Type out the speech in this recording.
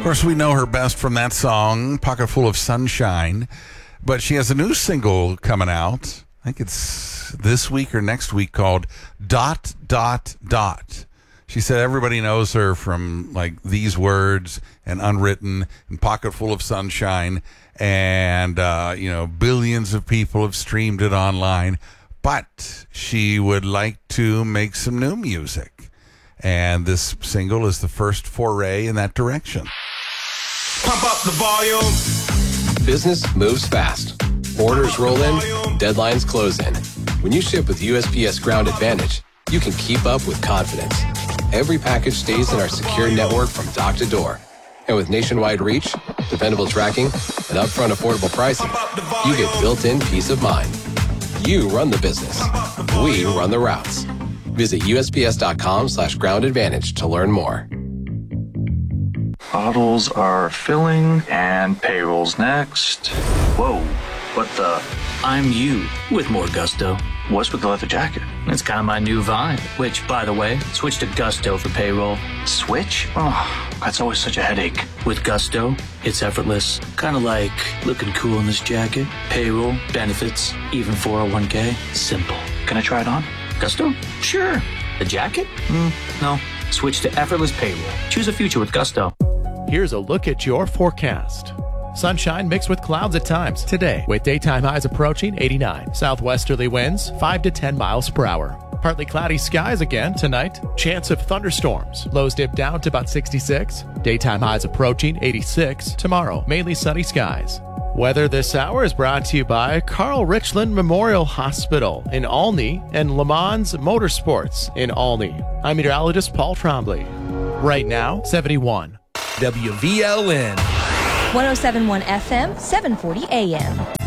Of course, we know her best from that song, Pocket Full of Sunshine. But she has a new single coming out. I think it's this week or next week called ... She said everybody knows her from like These Words and Unwritten and Pocket Full of Sunshine. And, billions of people have streamed it online. But she would like to make some new music. And this single is the first foray in that direction. Pump up the volume. Business moves fast. Orders roll in, deadlines close in. When you ship with USPS Ground Advantage, you can keep up with confidence. Every package stays in our secure network from dock to door. And with nationwide reach, dependable tracking, and upfront affordable pricing, you get built-in peace of mind. You run the business. We run the routes. Visit USPS.com/Ground Advantage to learn more. Bottles are filling and payroll's next. Whoa, what the? I'm you with more gusto. What's with the leather jacket? It's kind of my new vibe, which, by the way, switch to Gusto for payroll. Switch? Oh, that's always such a headache. With Gusto, it's effortless. Kind of like looking cool in this jacket. Payroll, benefits, even 401k. Simple. Can I try it on? Gusto? Sure. The jacket? No. Switch to effortless payroll. Choose a future with Gusto. Here's a look at your forecast. Sunshine mixed with clouds at times today, with daytime highs approaching 89. Southwesterly winds 5 to 10 miles per hour. Partly cloudy skies again tonight. Chance of thunderstorms. Lows dip down to about 66. Daytime highs approaching 86. Tomorrow, mainly sunny skies. Weather this hour is brought to you by Carl Richland Memorial Hospital in Olney and Le Mans Motorsports in Olney. I'm meteorologist Paul Trombley. Right now, 71. WVLN 107.1 FM, 740 AM.